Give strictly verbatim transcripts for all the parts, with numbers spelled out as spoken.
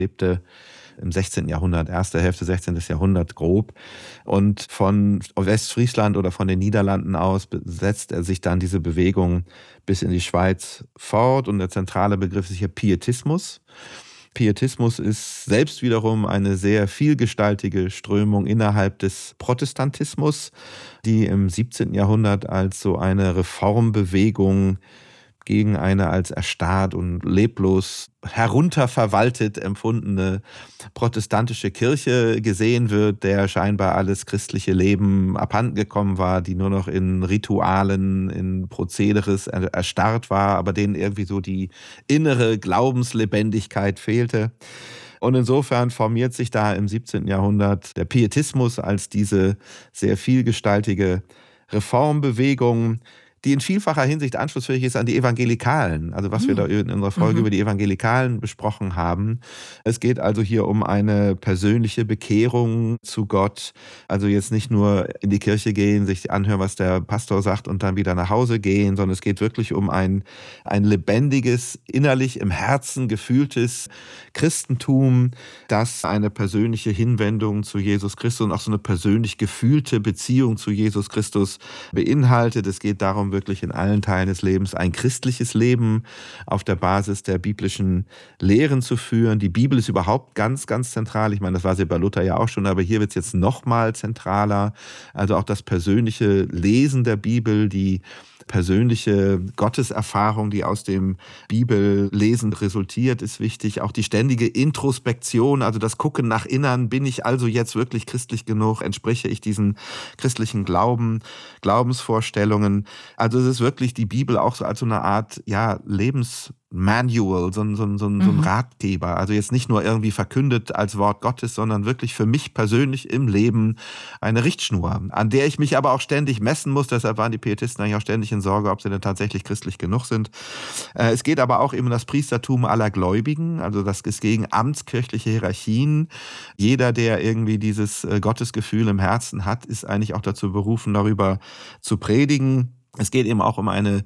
lebte im sechzehnten Jahrhundert, erste Hälfte sechzehnten Jahrhundert grob. Und von Westfriesland oder von den Niederlanden aus setzt er sich dann diese Bewegung bis in die Schweiz fort. Und der zentrale Begriff ist hier Pietismus. Pietismus ist selbst wiederum eine sehr vielgestaltige Strömung innerhalb des Protestantismus, die im siebzehnten Jahrhundert als so eine Reformbewegung gegen eine als erstarrt und leblos herunterverwaltet empfundene protestantische Kirche gesehen wird, der scheinbar alles christliche Leben abhanden gekommen war, die nur noch in Ritualen, in Prozederes erstarrt war, aber denen irgendwie so die innere Glaubenslebendigkeit fehlte. Und insofern formiert sich da im siebzehnten Jahrhundert der Pietismus als diese sehr vielgestaltige Reformbewegung, die in vielfacher Hinsicht anschlussfähig ist an die Evangelikalen, also was mhm. wir da in unserer Folge mhm. über die Evangelikalen besprochen haben. Es geht also hier um eine persönliche Bekehrung zu Gott, also jetzt nicht nur in die Kirche gehen, sich anhören, was der Pastor sagt und dann wieder nach Hause gehen, sondern es geht wirklich um ein, ein lebendiges, innerlich im Herzen gefühltes Christentum, das eine persönliche Hinwendung zu Jesus Christus und auch so eine persönlich gefühlte Beziehung zu Jesus Christus beinhaltet. Es geht darum, wirklich in allen Teilen des Lebens ein christliches Leben auf der Basis der biblischen Lehren zu führen. Die Bibel ist überhaupt ganz, ganz zentral. Ich meine, das war sie bei Luther ja auch schon, aber hier wird es jetzt noch mal zentraler. Also auch das persönliche Lesen der Bibel, die persönliche Gotteserfahrung, die aus dem Bibellesen resultiert, ist wichtig. Auch die ständige Introspektion, also das Gucken nach innen. Bin ich also jetzt wirklich christlich genug? Entspreche ich diesen christlichen Glauben, Glaubensvorstellungen? Also es ist wirklich die Bibel auch so als so eine Art, ja, Lebens Manual, so ein, so, ein, so, ein, so ein Ratgeber. Also jetzt nicht nur irgendwie verkündet als Wort Gottes, sondern wirklich für mich persönlich im Leben eine Richtschnur, an der ich mich aber auch ständig messen muss. Deshalb waren die Pietisten eigentlich auch ständig in Sorge, ob sie denn tatsächlich christlich genug sind. Es geht aber auch eben um das Priestertum aller Gläubigen. Also das ist gegen amtskirchliche Hierarchien. Jeder, der irgendwie dieses Gottesgefühl im Herzen hat, ist eigentlich auch dazu berufen, darüber zu predigen. Es geht eben auch um eine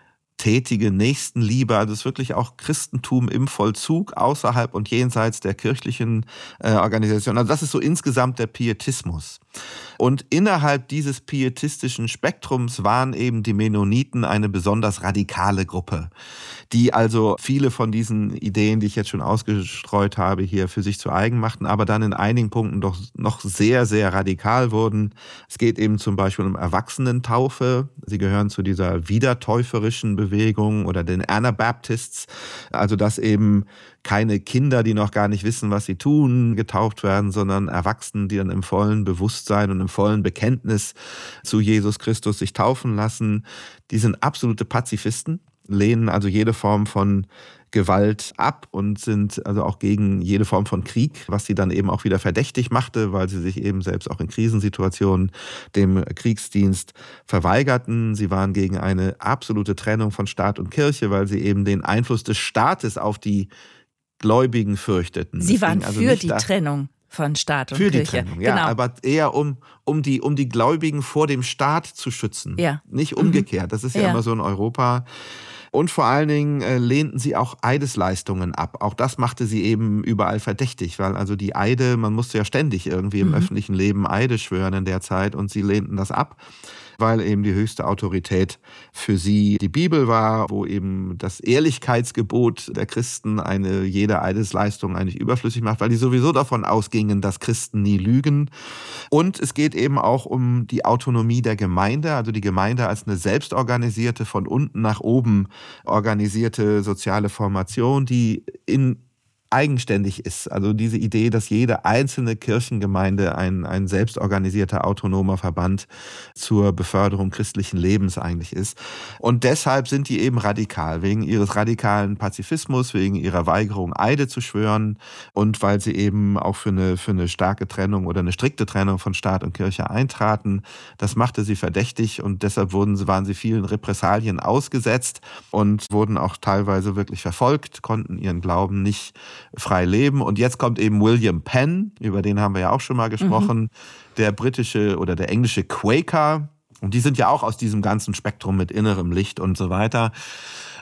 tätige Nächstenliebe, also es ist wirklich auch Christentum im Vollzug außerhalb und jenseits der kirchlichen äh, Organisation. Also das ist so insgesamt der Pietismus. Und innerhalb dieses pietistischen Spektrums waren eben die Mennoniten eine besonders radikale Gruppe, die also viele von diesen Ideen, die ich jetzt schon ausgestreut habe, hier für sich zu eigen machten, aber dann in einigen Punkten doch noch sehr, sehr radikal wurden. Es geht eben zum Beispiel um Erwachsenentaufe. Sie gehören zu dieser wiedertäuferischen Bewegung oder den Anabaptists, also dass eben keine Kinder, die noch gar nicht wissen, was sie tun, getauft werden, sondern Erwachsene, die dann im vollen Bewusstsein und im vollen Bekenntnis zu Jesus Christus sich taufen lassen. Die sind absolute Pazifisten, lehnen also jede Form von Gewalt ab und sind also auch gegen jede Form von Krieg, was sie dann eben auch wieder verdächtig machte, weil sie sich eben selbst auch in Krisensituationen dem Kriegsdienst verweigerten. Sie waren gegen eine absolute Trennung von Staat und Kirche, weil sie eben den Einfluss des Staates auf die Gläubigen fürchteten. Sie waren also für die Trennung von Staat und für Kirche. Für die Trennung, ja, genau. Aber eher um, um, die, um die Gläubigen vor dem Staat zu schützen. Ja. Nicht umgekehrt. Das ist ja, ja immer so in Europa. Und vor allen Dingen äh, lehnten sie auch Eidesleistungen ab. Auch das machte sie eben überall verdächtig, weil also die Eide, man musste ja ständig irgendwie im mhm. öffentlichen Leben Eide schwören in der Zeit und sie lehnten das ab, weil eben die höchste Autorität für sie die Bibel war, wo eben das Ehrlichkeitsgebot der Christen eine jede Eidesleistung eigentlich überflüssig macht, weil die sowieso davon ausgingen, dass Christen nie lügen. Und es geht eben auch um die Autonomie der Gemeinde, also die Gemeinde als eine selbstorganisierte, von unten nach oben organisierte soziale Formation, die in eigenständig ist. Also diese Idee, dass jede einzelne Kirchengemeinde ein, ein selbstorganisierter, autonomer Verband zur Beförderung christlichen Lebens eigentlich ist. Und deshalb sind die eben radikal, wegen ihres radikalen Pazifismus, wegen ihrer Weigerung, Eide zu schwören und weil sie eben auch für eine, für eine starke Trennung oder eine strikte Trennung von Staat und Kirche eintraten. Das machte sie verdächtig und deshalb wurden, waren sie vielen Repressalien ausgesetzt und wurden auch teilweise wirklich verfolgt, konnten ihren Glauben nicht frei leben. Und jetzt kommt eben William Penn, über den haben wir ja auch schon mal gesprochen, mhm. der britische oder der englische Quaker. Und die sind ja auch aus diesem ganzen Spektrum mit innerem Licht und so weiter.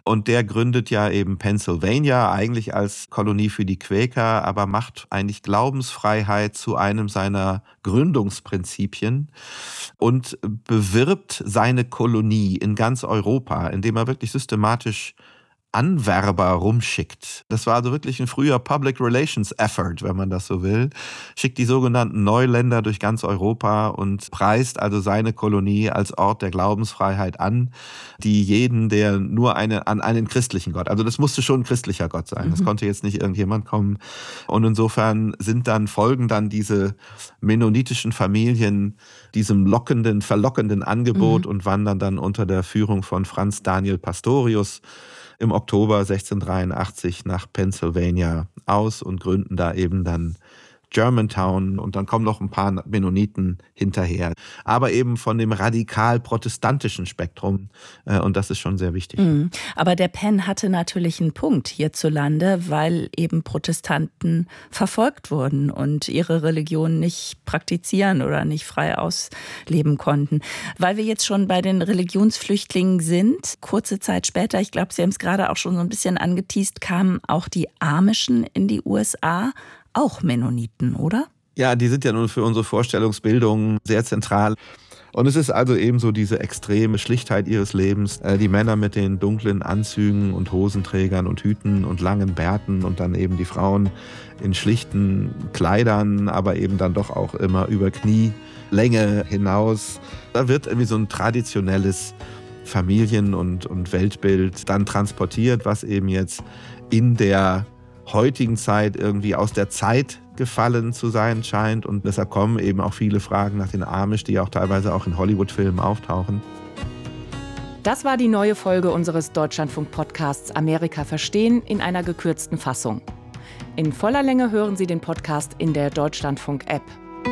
Und der gründet ja eben Pennsylvania, eigentlich als Kolonie für die Quäker, aber macht eigentlich Glaubensfreiheit zu einem seiner Gründungsprinzipien und bewirbt seine Kolonie in ganz Europa, indem er wirklich systematisch Anwerber rumschickt. Das war also wirklich ein früher Public Relations Effort, wenn man das so will. Schickt die sogenannten Neuländer durch ganz Europa und preist also seine Kolonie als Ort der Glaubensfreiheit an, die jeden, der nur eine, an einen christlichen Gott, also das musste schon ein christlicher Gott sein, das konnte jetzt nicht irgendjemand kommen. Und insofern sind dann, folgen dann diese mennonitischen Familien diesem lockenden, verlockenden Angebot mhm. und wandern dann unter der Führung von Franz Daniel Pastorius im Oktober sechzehnhundertdreiundachtzig nach Pennsylvania aus und gründen da eben dann Germantown, und dann kommen noch ein paar Mennoniten hinterher. Aber eben von dem radikal-protestantischen Spektrum, und das ist schon sehr wichtig. Mhm. Aber der Penn hatte natürlich einen Punkt hierzulande, weil eben Protestanten verfolgt wurden und ihre Religion nicht praktizieren oder nicht frei ausleben konnten. Weil wir jetzt schon bei den Religionsflüchtlingen sind, kurze Zeit später, ich glaube, Sie haben es gerade auch schon so ein bisschen angeteast, kamen auch die Amischen in die U S A, auch Mennoniten, oder? Ja, die sind ja nun für unsere Vorstellungsbildung sehr zentral. Und es ist also eben so diese extreme Schlichtheit ihres Lebens. Die Männer mit den dunklen Anzügen und Hosenträgern und Hüten und langen Bärten und dann eben die Frauen in schlichten Kleidern, aber eben dann doch auch immer über Knielänge hinaus. Da wird irgendwie so ein traditionelles Familien- und, und Weltbild dann transportiert, was eben jetzt in der heutigen Zeit irgendwie aus der Zeit gefallen zu sein scheint. Und deshalb kommen eben auch viele Fragen nach den Amish, die auch teilweise auch in Hollywood-Filmen auftauchen. Das war die neue Folge unseres Deutschlandfunk-Podcasts Amerika verstehen in einer gekürzten Fassung. In voller Länge hören Sie den Podcast in der Deutschlandfunk-App.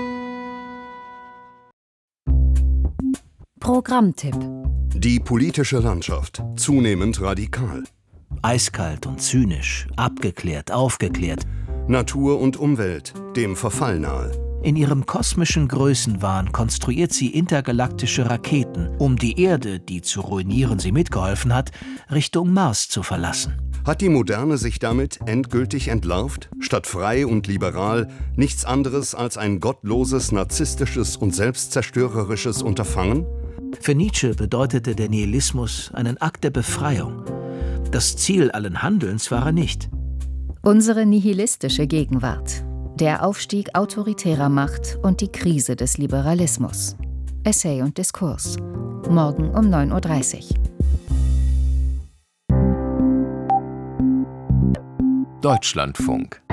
Programmtipp: Die politische Landschaft, zunehmend radikal. Eiskalt und zynisch, abgeklärt, aufgeklärt. Natur und Umwelt, dem Verfall nahe. In ihrem kosmischen Größenwahn konstruiert sie intergalaktische Raketen, um die Erde, die zu ruinieren sie mitgeholfen hat, Richtung Mars zu verlassen. Hat die Moderne sich damit endgültig entlarvt? Statt frei und liberal nichts anderes als ein gottloses, narzisstisches und selbstzerstörerisches Unterfangen? Für Nietzsche bedeutete der Nihilismus einen Akt der Befreiung. Das Ziel allen Handelns war er nicht. Unsere nihilistische Gegenwart. Der Aufstieg autoritärer Macht und die Krise des Liberalismus. Essay und Diskurs. Morgen um neun Uhr dreißig. Deutschlandfunk.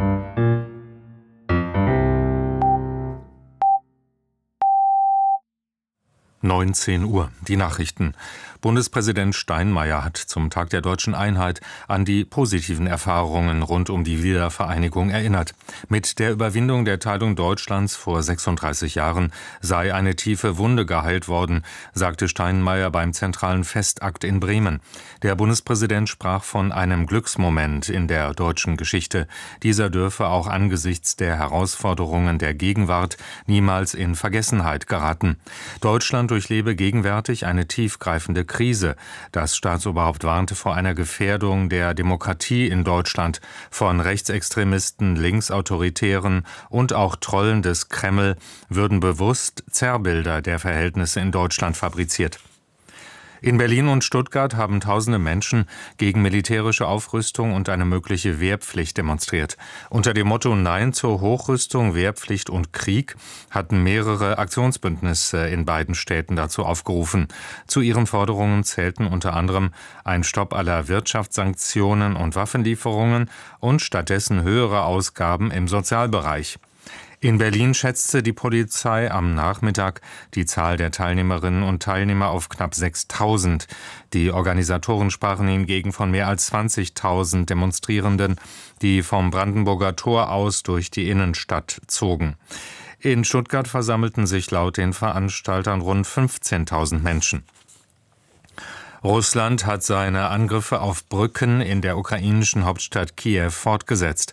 neunzehn Uhr, die Nachrichten. Bundespräsident Steinmeier hat zum Tag der Deutschen Einheit an die positiven Erfahrungen rund um die Wiedervereinigung erinnert. Mit der Überwindung der Teilung Deutschlands vor sechsunddreißig Jahren sei eine tiefe Wunde geheilt worden, sagte Steinmeier beim zentralen Festakt in Bremen. Der Bundespräsident sprach von einem Glücksmoment in der deutschen Geschichte. Dieser dürfe auch angesichts der Herausforderungen der Gegenwart niemals in Vergessenheit geraten. Deutschland durchlebe gegenwärtig eine tiefgreifende Krise. Das Staatsoberhaupt warnte vor einer Gefährdung der Demokratie in Deutschland von Rechtsextremisten, Linksautoritären und auch Trollen des Kreml würden bewusst Zerrbilder der Verhältnisse in Deutschland fabriziert. In Berlin und Stuttgart haben tausende Menschen gegen militärische Aufrüstung und eine mögliche Wehrpflicht demonstriert. Unter dem Motto Nein zur Hochrüstung, Wehrpflicht und Krieg hatten mehrere Aktionsbündnisse in beiden Städten dazu aufgerufen. Zu ihren Forderungen zählten unter anderem ein Stopp aller Wirtschaftssanktionen und Waffenlieferungen und stattdessen höhere Ausgaben im Sozialbereich. In Berlin schätzte die Polizei am Nachmittag die Zahl der Teilnehmerinnen und Teilnehmer auf knapp sechstausend. Die Organisatoren sprachen hingegen von mehr als zwanzigtausend Demonstrierenden, die vom Brandenburger Tor aus durch die Innenstadt zogen. In Stuttgart versammelten sich laut den Veranstaltern rund fünfzehntausend Menschen. Russland hat seine Angriffe auf Brücken in der ukrainischen Hauptstadt Kiew fortgesetzt.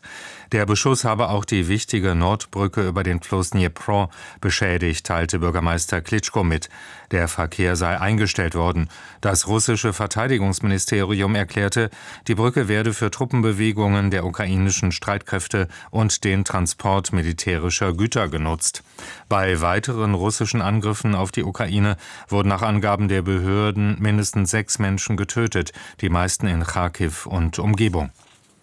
Der Beschuss habe auch die wichtige Nordbrücke über den Fluss Dnipro beschädigt, teilte Bürgermeister Klitschko mit. Der Verkehr sei eingestellt worden. Das russische Verteidigungsministerium erklärte, die Brücke werde für Truppenbewegungen der ukrainischen Streitkräfte und den Transport militärischer Güter genutzt. Bei weiteren russischen Angriffen auf die Ukraine wurden nach Angaben der Behörden mindestens sechs Menschen getötet, die meisten in Charkiw und Umgebung.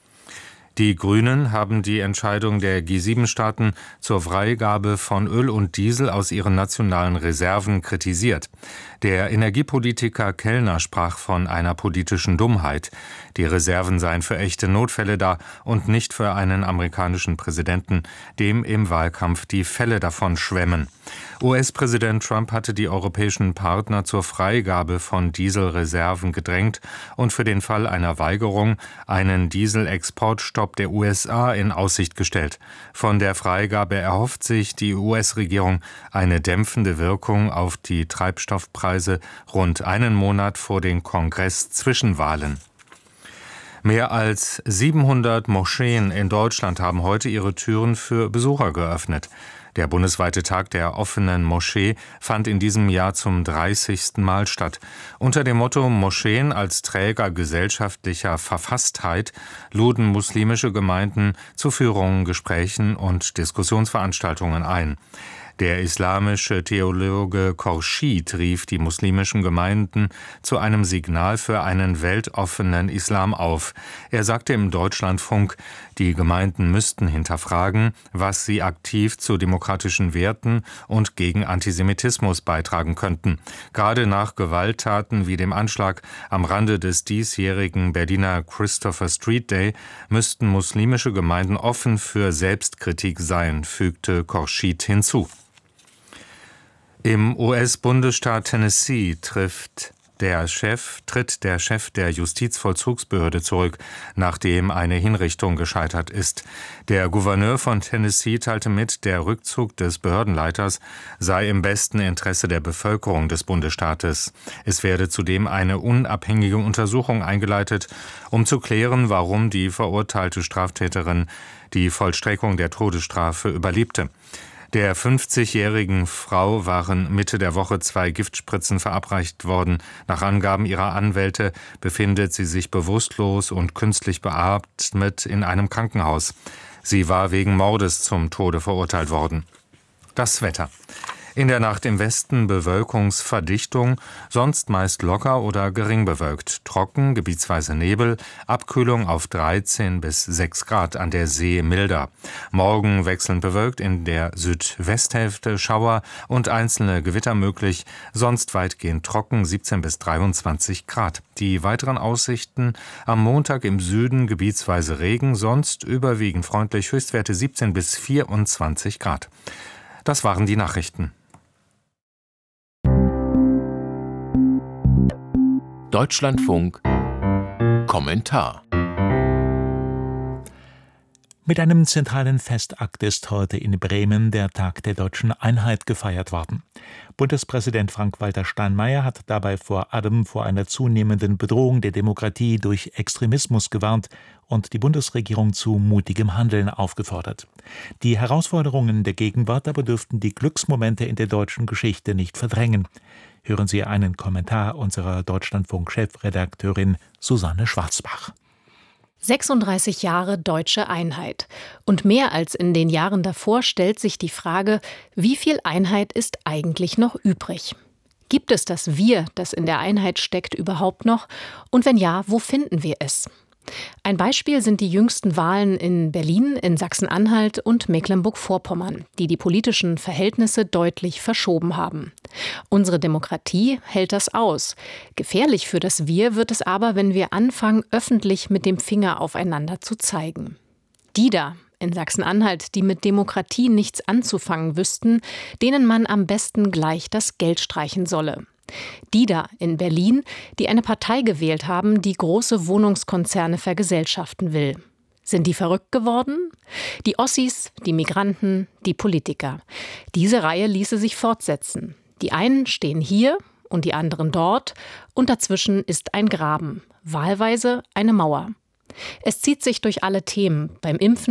Die Grünen haben die Entscheidung der G sieben Staaten zur Freigabe von Öl und Diesel aus ihren nationalen Reserven kritisiert. Der Energiepolitiker Kellner sprach von einer politischen Dummheit. Die Reserven seien für echte Notfälle da und nicht für einen amerikanischen Präsidenten, dem im Wahlkampf die Fälle davon schwemmen. U S-Präsident Trump hatte die europäischen Partner zur Freigabe von Dieselreserven gedrängt und für den Fall einer Weigerung einen Dieselexportstopp der U S A in Aussicht gestellt. Von der Freigabe erhofft sich die U S-Regierung eine dämpfende Wirkung auf die Treibstoffpreise rund einen Monat vor den Kongress-Zwischenwahlen. Mehr als siebenhundert Moscheen in Deutschland haben heute ihre Türen für Besucher geöffnet. Der bundesweite Tag der offenen Moschee fand in diesem Jahr zum dreißigsten Mal statt. Unter dem Motto Moscheen als Träger gesellschaftlicher Verfasstheit luden muslimische Gemeinden zu Führungen, Gesprächen und Diskussionsveranstaltungen ein. Der islamische Theologe Khorshid rief die muslimischen Gemeinden zu einem Signal für einen weltoffenen Islam auf. Er sagte im Deutschlandfunk, die Gemeinden müssten hinterfragen, was sie aktiv zu demokratischen Werten und gegen Antisemitismus beitragen könnten. Gerade nach Gewalttaten wie dem Anschlag am Rande des diesjährigen Berliner Christopher Street Day müssten muslimische Gemeinden offen für Selbstkritik sein, fügte Khorshid hinzu. Im U S-Bundesstaat Tennessee trifft der Chef, tritt der Chef der Justizvollzugsbehörde zurück, nachdem eine Hinrichtung gescheitert ist. Der Gouverneur von Tennessee teilte mit, der Rückzug des Behördenleiters sei im besten Interesse der Bevölkerung des Bundesstaates. Es werde zudem eine unabhängige Untersuchung eingeleitet, um zu klären, warum die verurteilte Straftäterin die Vollstreckung der Todesstrafe überlebte. Der fünfzigjährigen Frau waren Mitte der Woche zwei Giftspritzen verabreicht worden. Nach Angaben ihrer Anwälte befindet sie sich bewusstlos und künstlich beatmet in einem Krankenhaus. Sie war wegen Mordes zum Tode verurteilt worden. Das Wetter. In der Nacht im Westen Bewölkungsverdichtung, sonst meist locker oder gering bewölkt. Trocken, gebietsweise Nebel, Abkühlung auf dreizehn bis sechs Grad, an der See milder. Morgen wechselnd bewölkt, in der Südwesthälfte Schauer und einzelne Gewitter möglich, sonst weitgehend trocken, siebzehn bis dreiundzwanzig Grad. Die weiteren Aussichten: am Montag im Süden gebietsweise Regen, sonst überwiegend freundlich, Höchstwerte siebzehn bis vierundzwanzig Grad. Das waren die Nachrichten. Deutschlandfunk Kommentar. Mit einem zentralen Festakt ist heute in Bremen der Tag der Deutschen Einheit gefeiert worden. Bundespräsident Frank-Walter Steinmeier hat dabei vor allem vor einer zunehmenden Bedrohung der Demokratie durch Extremismus gewarnt und die Bundesregierung zu mutigem Handeln aufgefordert. Die Herausforderungen der Gegenwart aber dürften die Glücksmomente in der deutschen Geschichte nicht verdrängen. Hören Sie einen Kommentar unserer Deutschlandfunk-Chefredakteurin Susanne Schwarzbach. sechsunddreißig Jahre deutsche Einheit. Und mehr als in den Jahren davor stellt sich die Frage, wie viel Einheit ist eigentlich noch übrig? Gibt es das Wir, das in der Einheit steckt, überhaupt noch? Und wenn ja, wo finden wir es? Ein Beispiel sind die jüngsten Wahlen in Berlin, in Sachsen-Anhalt und Mecklenburg-Vorpommern, die die politischen Verhältnisse deutlich verschoben haben. Unsere Demokratie hält das aus. Gefährlich für das Wir wird es aber, wenn wir anfangen, öffentlich mit dem Finger aufeinander zu zeigen. Die da in Sachsen-Anhalt, die mit Demokratie nichts anzufangen wüssten, denen man am besten gleich das Geld streichen solle. Die da in Berlin, die eine Partei gewählt haben, die große Wohnungskonzerne vergesellschaften will. Sind die verrückt geworden? Die Ossis, die Migranten, die Politiker. Diese Reihe ließe sich fortsetzen. Die einen stehen hier und die anderen dort und dazwischen ist ein Graben, wahlweise eine Mauer. Es zieht sich durch alle Themen, beim Impfen,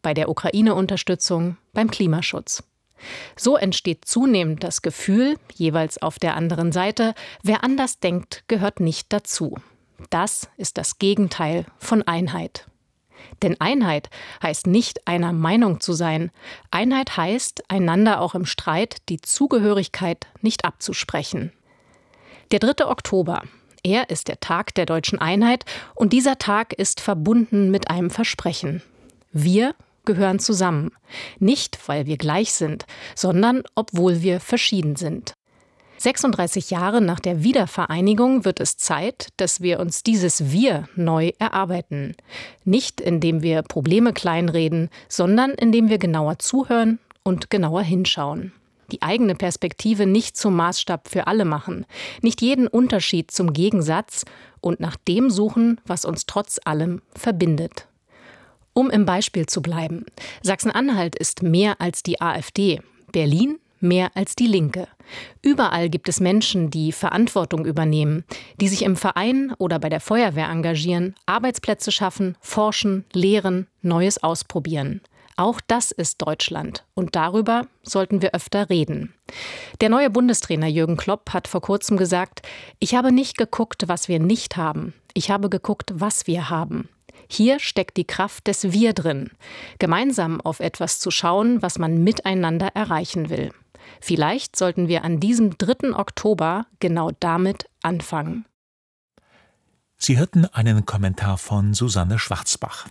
bei der Ukraine-Unterstützung, beim Klimaschutz. So entsteht zunehmend das Gefühl, jeweils auf der anderen Seite, wer anders denkt, gehört nicht dazu. Das ist das Gegenteil von Einheit. Denn Einheit heißt nicht, einer Meinung zu sein. Einheit heißt, einander auch im Streit die Zugehörigkeit nicht abzusprechen. Der dritte Oktober, er ist der Tag der deutschen Einheit und dieser Tag ist verbunden mit einem Versprechen. Wir gehören zusammen. Nicht, weil wir gleich sind, sondern obwohl wir verschieden sind. sechsunddreißig Jahre nach der Wiedervereinigung wird es Zeit, dass wir uns dieses Wir neu erarbeiten. Nicht, indem wir Probleme kleinreden, sondern indem wir genauer zuhören und genauer hinschauen. Die eigene Perspektive nicht zum Maßstab für alle machen, nicht jeden Unterschied zum Gegensatz und nach dem suchen, was uns trotz allem verbindet. Um im Beispiel zu bleiben: Sachsen-Anhalt ist mehr als die AfD, Berlin mehr als die Linke. Überall gibt es Menschen, die Verantwortung übernehmen, die sich im Verein oder bei der Feuerwehr engagieren, Arbeitsplätze schaffen, forschen, lehren, Neues ausprobieren. Auch das ist Deutschland und darüber sollten wir öfter reden. Der neue Bundestrainer Jürgen Klopp hat vor kurzem gesagt: Ich habe nicht geguckt, was wir nicht haben. Ich habe geguckt, was wir haben. Hier steckt die Kraft des Wir drin, gemeinsam auf etwas zu schauen, was man miteinander erreichen will. Vielleicht sollten wir an diesem dritten Oktober genau damit anfangen. Sie hörten einen Kommentar von Susanne Schwarzbach.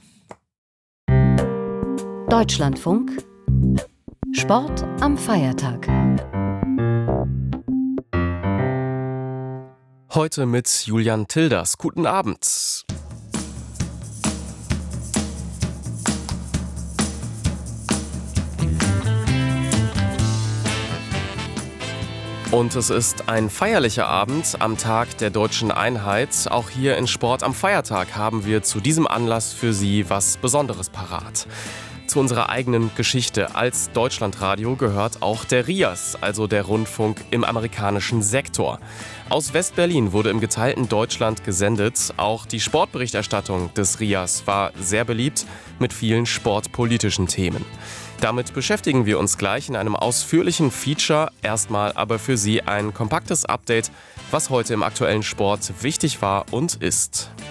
Deutschlandfunk Sport am Feiertag. Heute mit Julian Tilders. Guten Abend. Und es ist ein feierlicher Abend am Tag der deutschen Einheit. Auch hier in Sport am Feiertag haben wir zu diesem Anlass für Sie was Besonderes parat. Zu unserer eigenen Geschichte als Deutschlandradio gehört auch der R I A S, also der Rundfunk im amerikanischen Sektor. Aus West-Berlin wurde im geteilten Deutschland gesendet. Auch die Sportberichterstattung des R I A S war sehr beliebt mit vielen sportpolitischen Themen. Damit beschäftigen wir uns gleich in einem ausführlichen Feature. Erstmal aber für Sie ein kompaktes Update, was heute im aktuellen Sport wichtig war und ist.